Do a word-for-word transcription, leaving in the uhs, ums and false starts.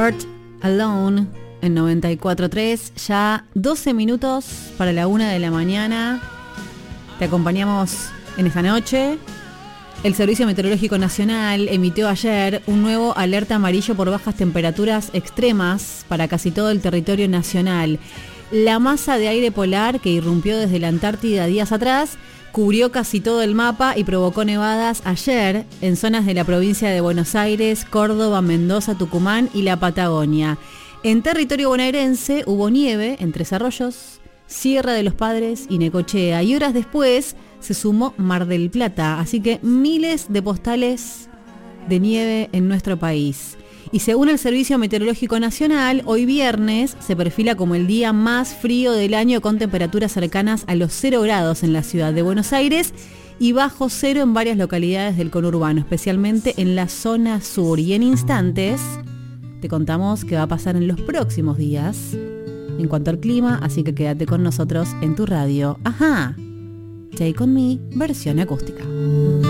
Heart Alone en noventa y cuatro punto tres, ya doce minutos para la una de la mañana. Te acompañamos en esta noche. El Servicio Meteorológico Nacional emitió ayer un nuevo alerta amarillo por bajas temperaturas extremas para casi todo el territorio nacional. La masa de aire polar que irrumpió desde la Antártida días atrás cubrió casi todo el mapa y provocó nevadas ayer en zonas de la provincia de Buenos Aires, Córdoba, Mendoza, Tucumán y la Patagonia. En territorio bonaerense hubo nieve en Tres Arroyos, Sierra de los Padres y Necochea, y horas después se sumó Mar del Plata, así que miles de postales de nieve en nuestro país. Y según el Servicio Meteorológico Nacional, hoy viernes se perfila como el día más frío del año, con temperaturas cercanas a los cero grados en la ciudad de Buenos Aires y bajo cero en varias localidades del conurbano, especialmente en la zona sur. Y en instantes te contamos qué va a pasar en los próximos días en cuanto al clima, así que quédate con nosotros en tu radio. Ajá, Take On Me, versión acústica.